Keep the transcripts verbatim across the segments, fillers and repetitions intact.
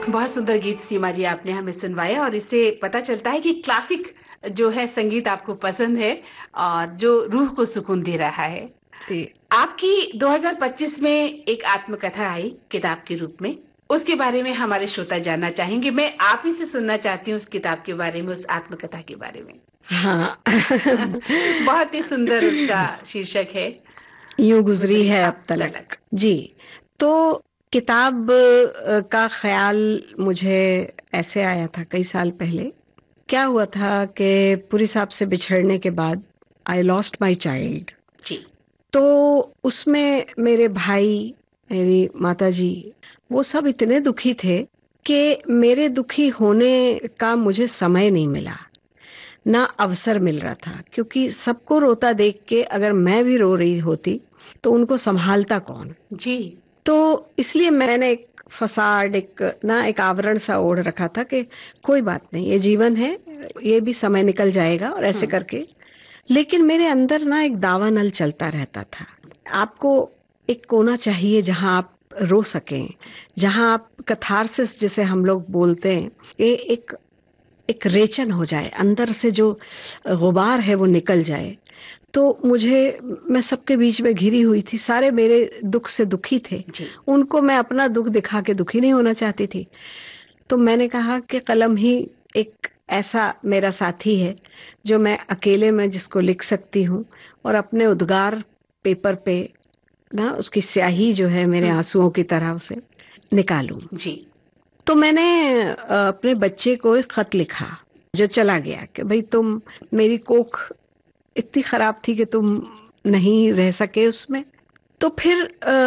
बहुत सुंदर गीत सीमा जी आपने हमें सुनवाया और इससे पता चलता है कि क्लासिक जो है संगीत आपको पसंद है और जो रूह को सुकून दे रहा है। जी। आपकी दो हज़ार पच्चीस में एक आत्मकथा आई किताब के रूप में, उसके बारे में हमारे श्रोता जानना चाहेंगे। मैं आप ही से सुनना चाहती हूँ उस किताब के बारे में, उस आत्मकथा के बारे में। हाँ। बहुत ही सुंदर उसका शीर्षक है, यूं गुजरी है अब तलक। जी, तो किताब का ख्याल मुझे ऐसे आया था कई साल पहले। क्या हुआ था कि पुरी साहब से बिछड़ने के बाद आई लॉस्ट माय चाइल्ड। जी। तो उसमें मेरे भाई, मेरी माताजी, वो सब इतने दुखी थे कि मेरे दुखी होने का मुझे समय नहीं मिला, ना अवसर मिल रहा था, क्योंकि सबको रोता देख के अगर मैं भी रो रही होती तो उनको संभालता कौन। जी। तो इसलिए मैंने एक फसाड, एक ना एक आवरण सा ओढ़ रखा था कि कोई बात नहीं, ये जीवन है, ये भी समय निकल जाएगा और ऐसे करके। लेकिन मेरे अंदर ना एक दावानल चलता रहता था। आपको एक कोना चाहिए जहां आप रो सकें, जहां आप कैथारसिस जिसे हम लोग बोलते हैं, ये एक एक रेचन हो जाए, अंदर से जो गुबार है वो निकल जाए। तो मुझे, मैं सबके बीच में घिरी हुई थी, सारे मेरे दुख से दुखी थे, उनको मैं अपना दुख दिखा के दुखी नहीं होना चाहती थी। तो मैंने कहा कि कलम ही एक ऐसा मेरा साथी है जो मैं अकेले में जिसको लिख सकती हूँ और अपने उद्गार पेपर पे ना उसकी स्याही जो है मेरे आंसुओं की तरह उसे निकालूं। जी। तो मैंने अपने बच्चे को एक खत लिखा जो चला गया कि भाई तुम, मेरी कोख इतनी खराब थी कि तुम नहीं रह सके उसमें। तो फिर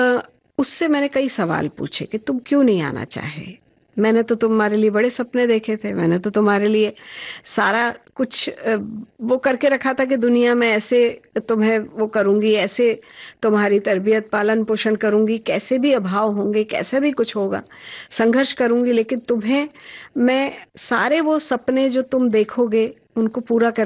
उससे मैंने कई सवाल पूछे कि तुम क्यों नहीं आना चाहे, मैंने तो तुम्हारे लिए बड़े सपने देखे थे, मैंने तो तुम्हारे लिए सारा कुछ वो करके रखा था कि दुनिया में ऐसे तुम्हें वो करूंगी, ऐसे तुम्हारी तरबियत पालन पोषण करूंगी, कैसे भी अभाव होंगे, कैसे भी कुछ होगा, संघर्ष करूंगी, लेकिन तुम्हें मैं सारे वो सपने जो तुम देखोगे उनको पूरा कर